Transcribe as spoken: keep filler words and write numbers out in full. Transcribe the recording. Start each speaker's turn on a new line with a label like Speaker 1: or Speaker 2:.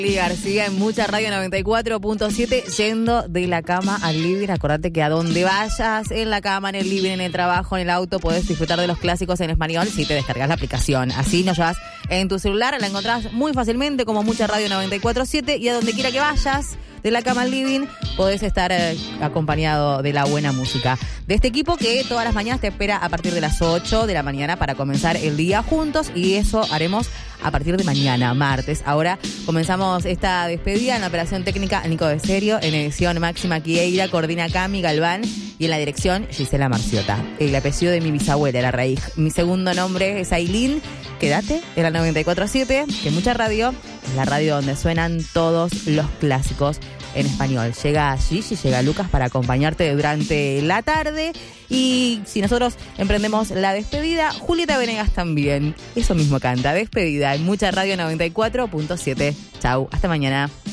Speaker 1: Eli García en Mucha Radio noventa y cuatro punto siete, yendo de la cama al living. Acordate que a donde vayas, en la cama, en el living, en el trabajo, en el auto, podés disfrutar de los clásicos en español si te descargas la aplicación. Así nos llevas en tu celular, la encontrás muy fácilmente como Mucha Radio noventa y cuatro punto siete, y a donde quiera que vayas, de la cama al living, podés estar eh, acompañado de la buena música de este equipo que todas las mañanas te espera a partir de las ocho de la mañana para comenzar el día juntos, y eso haremos a partir de mañana, martes. Ahora comenzamos esta despedida en la operación técnica Nico de Serio, en edición Máxima Quieira, coordina Cami Galván y en la dirección Gisela Marciota. El apellido de mi bisabuela era Raíz. Mi segundo nombre es Ailín. Quédate en la noventa y cuatro punto siete, que Mucha Radio es la radio donde suenan todos los clásicos en español. Llega Gigi, llega Lucas para acompañarte durante la tarde, y si nosotros emprendemos la despedida, Julieta Venegas también. Eso mismo canta, despedida en Mucha Radio noventa y cuatro punto siete. Chau, hasta mañana.